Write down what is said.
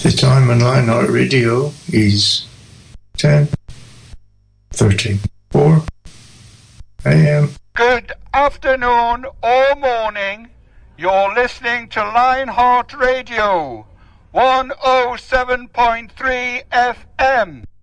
The time on Lionheart Radio is 10:34 a.m. Good afternoon or morning. You're listening to Lionheart Radio 107.3 FM.